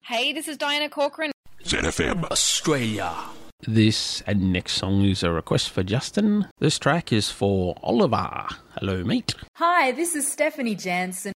Hey, this is Diana Corcoran. ZFM Australia. This and next song is a request for Justin. This track is for Oliver. Hello, mate. Hi, this is Stephanie Jansen.